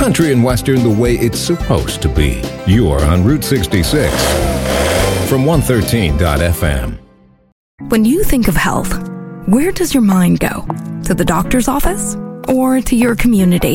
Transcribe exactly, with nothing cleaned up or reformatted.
Country and Western the way it's supposed to be. You're on Route sixty-six from one thirteen dot F M. When you think of health, where does your mind go? To the doctor's office or to your community?